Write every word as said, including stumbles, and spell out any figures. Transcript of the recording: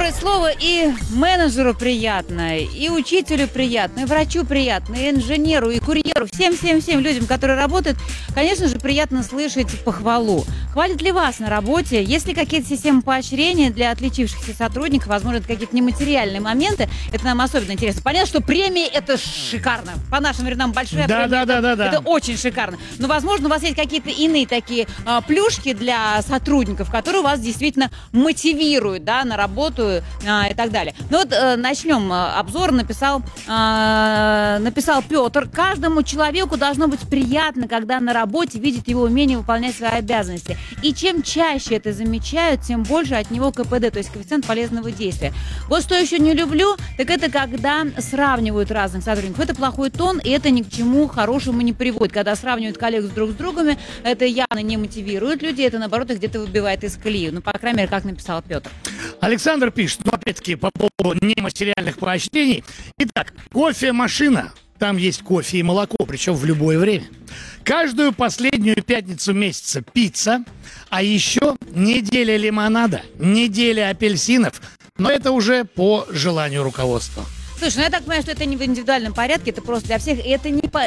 доброе слово и менеджеру приятно, и учителю приятно, и врачу приятно, и инженеру, и курьеру, всем-всем-всем людям, которые работают, конечно же, приятно слышать похвалу. Хвалит ли вас на работе? Есть ли какие-то системы поощрения для отличившихся сотрудников? Возможно, это какие-то нематериальные моменты. Это нам особенно интересно. Понятно, что премии – это шикарно. По нашим временам большая да, премия. Да, да, да, да. Это очень шикарно. Но, возможно, у вас есть какие-то иные такие а, плюшки для сотрудников, которые вас действительно мотивируют, да, на работу а, и так далее. Ну вот а, начнем. Обзор написал, а, написал Петр. Каждому человеку должно быть приятно, когда на работе видит его умение выполнять свои обязанности. И чем чаще это замечают, тем больше от него ка пэ дэ, то есть коэффициент полезного действия. Вот что еще не люблю, так это когда сравнивают разных сотрудников. Это плохой тон, и это ни к чему хорошему не приводит. Когда сравнивают коллег с друг с другом, это явно не мотивирует людей, это наоборот их где-то выбивает из колеи. Ну, по крайней мере, как написал Петр. Александр пишет, ну, опять-таки, по поводу нематериальных поощрений. Итак, кофемашина. Там есть кофе и молоко, причем в любое время. Каждую последнюю пятницу месяца пицца, а еще неделя лимонада, неделя апельсинов. Но это уже по желанию руководства. Слушай, ну я так понимаю, что это не в индивидуальном порядке, это просто для всех, и это не по